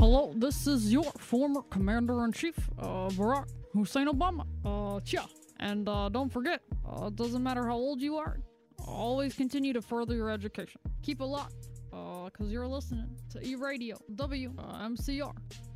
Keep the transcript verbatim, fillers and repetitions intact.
Hello, this is your former Commander-in-Chief, uh, Barack Hussein Obama. Uh, yeah. And, uh, don't forget, uh, it doesn't matter how old you are, always continue to further your education. Keep it locked, uh, cause you're listening to E-Radio, W, uh, M C R.